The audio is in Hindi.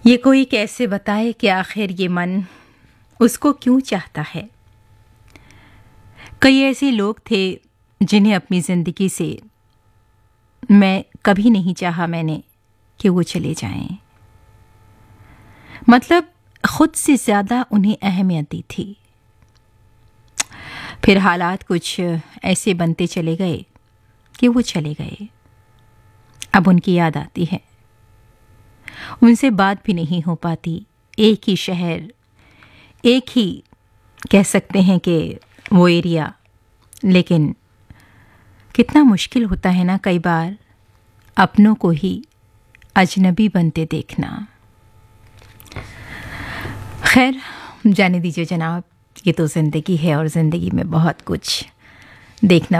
ये कोई कैसे बताए कि आखिर ये मन उसको क्यों चाहता है। कई ऐसे लोग थे जिन्हें अपनी ज़िंदगी से मैं कभी नहीं चाहा मैंने कि वो चले जाएं। मतलब खुद से ज़्यादा उन्हें अहमियत दी थी। फिर हालात कुछ ऐसे बनते चले गए कि वो चले गए। अब उनकी याद आती है, उनसे बात भी नहीं हो पाती। एक ही शहर, एक ही कह सकते हैं कि वो एरिया, लेकिन कितना मुश्किल होता है ना कई बार अपनों को ही अजनबी बनते देखना। खैर, जाने दीजिए जनाब, ये तो ज़िंदगी है और ज़िंदगी में बहुत कुछ देखना